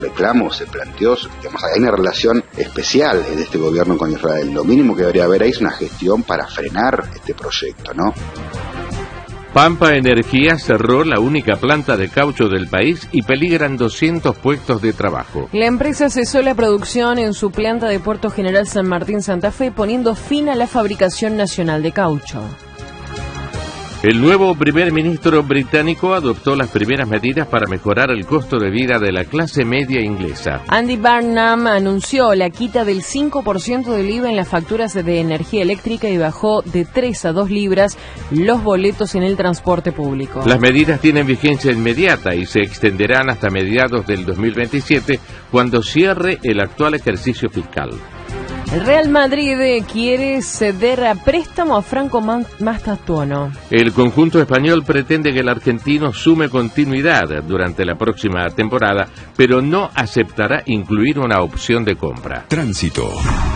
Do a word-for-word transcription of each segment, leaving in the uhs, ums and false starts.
reclamo se planteó, digamos, hay una relación especial de este gobierno con Israel. Lo mínimo que debería haber ahí es una gestión para frenar este proyecto, ¿no? Pampa Energía cerró la única planta de caucho del país y peligran doscientos puestos de trabajo. La empresa cesó la producción en su planta de Puerto General San Martín Santa Fe, poniendo fin a la fabricación nacional de caucho. El nuevo primer ministro británico adoptó las primeras medidas para mejorar el costo de vida de la clase media inglesa. Andy Burnham anunció la quita del cinco por ciento del I V A en las facturas de energía eléctrica y bajó de tres a dos libras los boletos en el transporte público. Las medidas tienen vigencia inmediata y se extenderán hasta mediados del dos mil veintisiete, cuando cierre el actual ejercicio fiscal. El Real Madrid quiere ceder a préstamo a Franco Mastantuono. El conjunto español pretende que el argentino sume continuidad durante la próxima temporada, pero no aceptará incluir una opción de compra. Tránsito.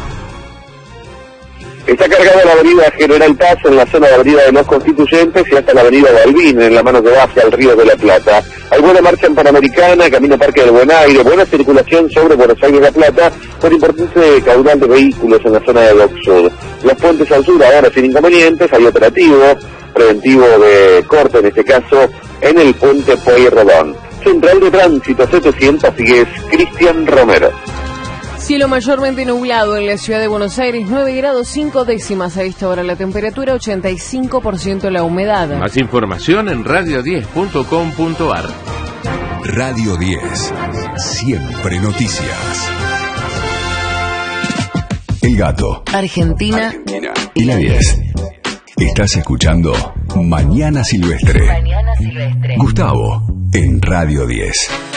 Está cargada la avenida General Paz en la zona de avenida de los Constituyentes y hasta la avenida Balbín en la mano que va hacia el Río de la Plata. Hay buena marcha en Panamericana, camino Parque del Buen Aire, buena circulación sobre Buenos Aires La Plata, con importante caudal de vehículos en la zona de Dock Sud. Los puentes al sur ahora sin inconvenientes, hay operativo preventivo de corte, en este caso, en el puente Pueyrredón. Central de Tránsito setecientos diez, Cristian Romero. Cielo mayormente nublado en la ciudad de Buenos Aires, nueve grados cinco décimas a esta hora la temperatura, ochenta y cinco por ciento la humedad. Más información en radio diez punto com punto ar. Radio diez, siempre noticias. El Gato, Argentina, Argentina y la diez. Estás escuchando Mañana Silvestre. Mañana Silvestre. Gustavo, en Radio diez.